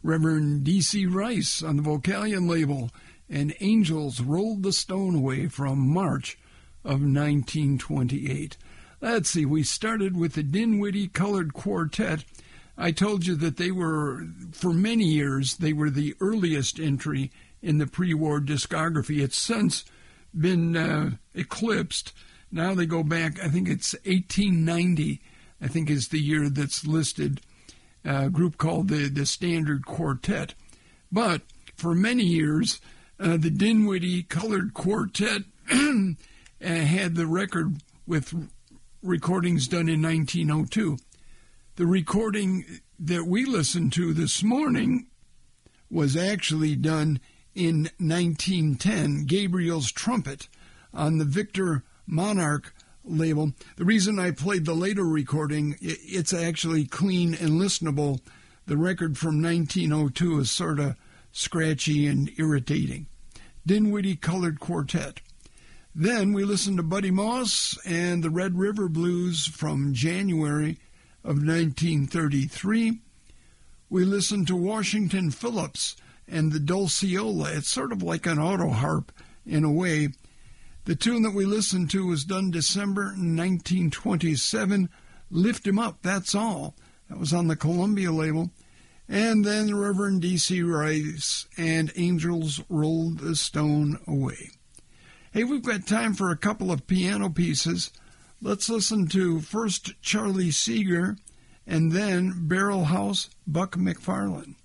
Reverend D.C. Rice on the Vocalion label, and Angels Rolled the Stone Away from March of 1928. Let's see, we started with the Dinwiddie Colored Quartet. I told you that they were, for many years, they were the earliest entry in the pre-war discography. It's since been eclipsed. Now they go back, I think it's 1890, I think is the year that's listed, a group called the Standard Quartet. But for many years, the Dinwiddie Colored Quartet had the record with recordings done in 1902. The recording that we listened to this morning was actually done in 1910, Gabriel's Trumpet, on the Victor Monarch label. The reason I played the later recording, it's actually clean and listenable. The record from 1902 is sort of scratchy and irritating. Dinwiddie Colored Quartet. Then we listened to Buddy Moss and the Red River Blues from January of 1933. We listened to Washington Phillips and the Dulciola. It's sort of like an auto harp in a way. The tune that we listened to was done December 1927, Lift 'Em Up, That's All. That was on the Columbia label. And then the Reverend D.C. Rice and Angels Rolled the Stone Away. Hey, we've got time for a couple of piano pieces. Let's listen to first Charlie Seeger and then Barrel House Buck McFarlane.